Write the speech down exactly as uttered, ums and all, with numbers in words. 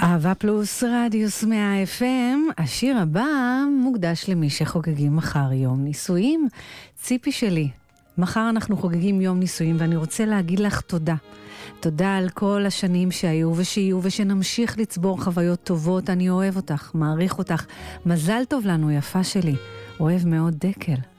אהבה פלוס רדיוס מאה אף אם, השיר הבא מוקדש למי שחוגגים מחר יום נישואים. ציפי שלי, מחר אנחנו חוגגים יום נישואים ואני רוצה להגיד לך תודה. תודה על כל השנים שהיו ושיהיו ושנמשיך לצבור חוויות טובות. אני אוהב אותך, מעריך אותך. מזל טוב לנו יפה שלי. אוהב מאוד דקל.